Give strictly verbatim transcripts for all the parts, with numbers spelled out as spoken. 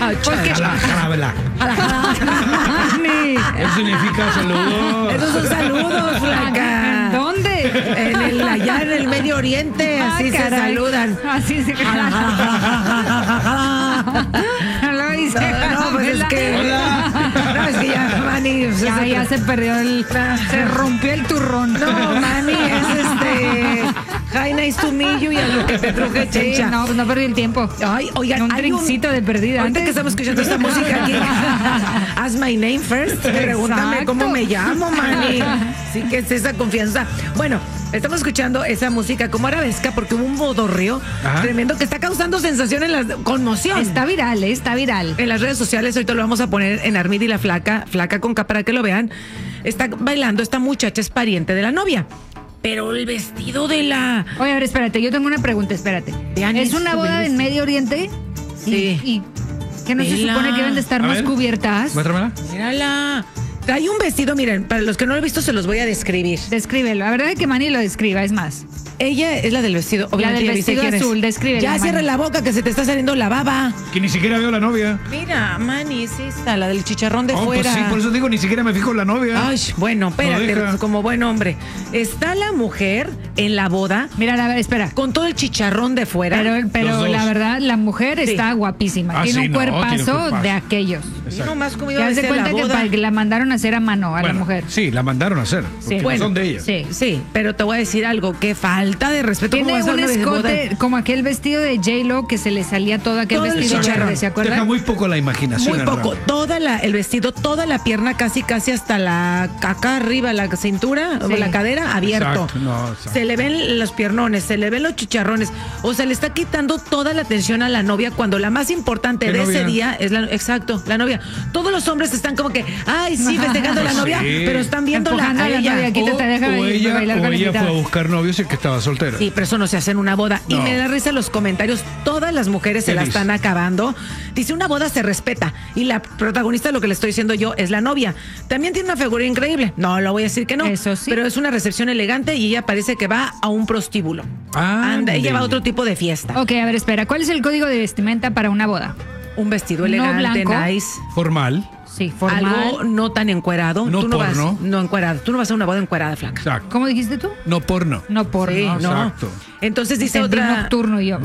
Porque... Jala, jala, vela. Jala, jala. Mani. Eso significa saludos. Esos son saludos, flaca. ¿Dónde? En el, allá en el Medio Oriente, Ah, así se caray. saludan. Así se Jala, jala, jala, jala, jala, jala. Lo dice. No, no, pues es que. No, es que ya, Mani. pues, Ya, es ya otro- se perdió el. Se rompió el turrón. No, Mani, es este. Hi, nice to meet you y a lo que te truje, Sí, chencha. no, pues no perdí el tiempo. Ay, oigan, Un hay drinkcito de perdida. Ahorita antes. que estamos escuchando esta música aquí, ask my name first. Pregúntame Exacto. cómo me llamo, Mani. Sí que es esa confianza. Bueno, estamos escuchando esa música como arabesca porque hubo un bodorrio Ajá. tremendo que está causando sensación en la conmoción. Está viral, ¿eh? Está viral. En las redes sociales, ahorita lo vamos a poner en Armid y la flaca, flaca con K para que lo vean. Está bailando, esta muchacha es pariente de la novia. Pero el vestido de la... Oye, a ver, espérate, yo tengo una pregunta, espérate. Vean ¿Es esto, una boda vean en esto. Medio Oriente? Y- Sí. ¿Y, que no se Vela. supone que deben de estar A más ver. cubiertas? Muéstramela. Mírala. Trae un vestido, miren, para los que no lo han visto se los voy a describir. Descríbelo. La verdad es que Manny lo describa, es más. Ella es la del vestido. Obviamente del ya viste vestido quién es. azul, descríbela, Ya Manny. cierra la boca que se te está saliendo la baba. Que ni siquiera veo a la novia. Mira, Manny, es esta, la del chicharrón de Oh, fuera. pues sí, por eso digo, ni siquiera me fijo en la novia. Ay, bueno, espérate, deja. como buen hombre. Está la mujer en la boda Mira, a ver, espera. con todo el chicharrón de fuera. Pero, Los pero dos. la verdad, la mujer Sí. está guapísima. Ah, tiene, sí, un no, tiene un cuerpazo cuerpazo. de aquellos. Y nomás como iba Ya a se ser cuenta la que, boda. para que la mandaron a hacer a mano a Bueno, la mujer. Sí, la mandaron a hacer. Porque Sí. no Bueno, son de ella. Sí. Sí, pero te voy a decir algo, qué falta de respeto. ¿Cómo Tiene va a ser un una boda? escote como aquel vestido de J-Lo que se le salía todo aquel Todo el vestido chicharrón. verde, ¿se Deja acuerdan? muy poco la imaginación. Muy al poco, ramo. toda la, el vestido, toda la pierna casi casi hasta la acá arriba, la cintura o Sí. la cadera abierto. Exacto, no, exacto. Se le ven los piernones, se le ven los chicharrones. O sea, le está quitando toda la atención a la novia cuando la más importante ¿Qué de novia? ese día es la, exacto, la novia. Todos los hombres están como que, ay, sí, festejando a la Pues novia, sí. pero están viéndola Empujando a a la ella. novia, quítate, O, deja o de ella, bailar o con la ella fue a invitada. buscar novios y que estaba soltera. Sí, pero eso no se hace en una boda. Y No. me da risa los comentarios. Todas las mujeres se ¿Qué la dice? están acabando. Dice, una boda se respeta. Y la protagonista, lo que le estoy diciendo yo, es la novia. También tiene una figura increíble. No, lo voy a decir que no. Eso sí. Pero es una recepción elegante y ella parece que va a un prostíbulo. Ah, Anda, ella va a ándele. otro tipo de fiesta. Ok, a ver, espera. ¿Cuál es el código de vestimenta para una boda? Un vestido No elegante, blanco. nice. Formal. Sí, formal. Algo no tan encuerado. No Tú no vas, porno. no encuerado. Tú no vas a una boda encuerada, flaca. Exacto. ¿Cómo dijiste tú? No porno. No porno. Sí, no. Exacto. Entonces dice Entendí otra. nocturno y yo.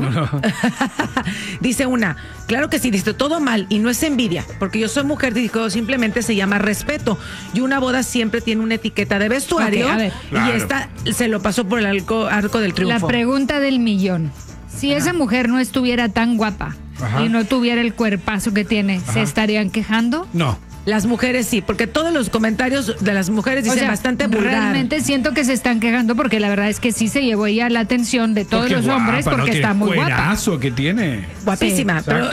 Dice una, claro que sí, dice todo mal y no es envidia, porque yo soy mujer, dijo, simplemente se llama respeto. Y una boda siempre tiene una etiqueta de vestuario. Ok, a ver. Y Claro. esta se lo pasó por el arco, arco del La triunfo. pregunta del millón. Si esa mujer no estuviera tan guapa Ajá. y no tuviera el cuerpazo que tiene, ¿se Ajá. estarían quejando? No. Las mujeres sí, porque todos los comentarios de las mujeres dicen O sea, bastante vulgar. realmente siento que se están quejando porque la verdad es que sí se llevó ella la atención de todos Porque los hombres guapa, porque ¿no? está Qué muy guapa. cuerazo que tiene. Guapísima, Sí, pero